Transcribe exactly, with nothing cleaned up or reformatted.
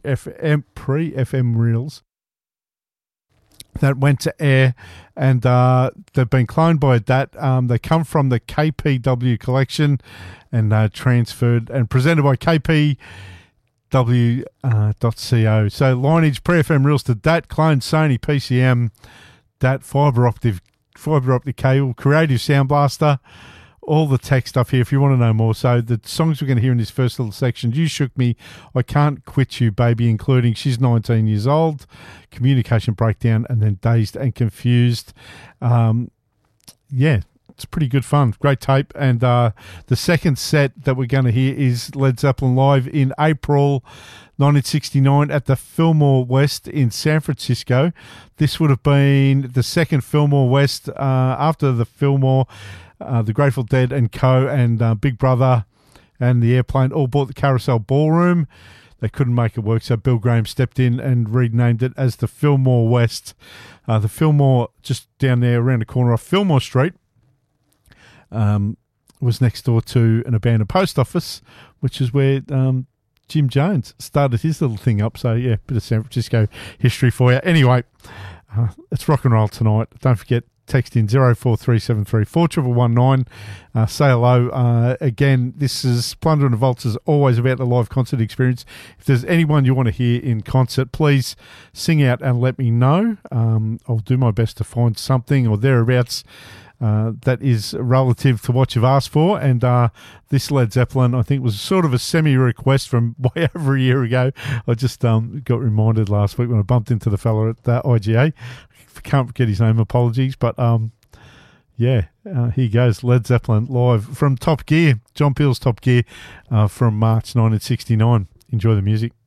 pre-F M, pre-F M reels that went to air, and uh, they've been cloned by that. Um, they come from the K P W collection and uh, transferred and presented by K P W dot co. So lineage pre-F M reels to D A T, clone Sony P C M, D A T fibre optic, fibre optic cable, Creative Sound Blaster, all the tech stuff here if you want to know more. So the songs we're going to hear in this first little section: You Shook Me, I Can't Quit You Baby, including She's nineteen years old, Communication Breakdown, and then Dazed and Confused. Um, yeah, it's pretty good fun. Great tape. And uh, the second set that we're going to hear is Led Zeppelin live in April nineteen sixty-nine at the Fillmore West in San Francisco. This would have been the second Fillmore West uh, after the Fillmore. Uh, the Grateful Dead and Co. and uh, Big Brother and the Airplane all bought the Carousel Ballroom. They couldn't make it work, so Bill Graham stepped in and renamed it as the Fillmore West. Uh, the Fillmore, just down there around the corner off Fillmore Street, um, was next door to an abandoned post office, which is where um, Jim Jones started his little thing up. So, yeah, bit of San Francisco history for you. Anyway, uh, it's rock and roll tonight. Don't forget, text in zero four three seven three four one one one nine. Uh, say hello. Uh, again, this is Plunder and the Vaults is always about the live concert experience. If there's anyone you want to hear in concert, please sing out and let me know. Um, I'll do my best to find something or thereabouts uh, that is relative to what you've asked for. And uh, this Led Zeppelin, I think, was sort of a semi-request from way over a year ago. I just um, got reminded last week when I bumped into the fella at uh, I G A. Can't get his name, apologies, but um, yeah, uh, here goes, Led Zeppelin live from Top Gear, John Peel's Top Gear uh, from March nineteen sixty-nine. Enjoy the music.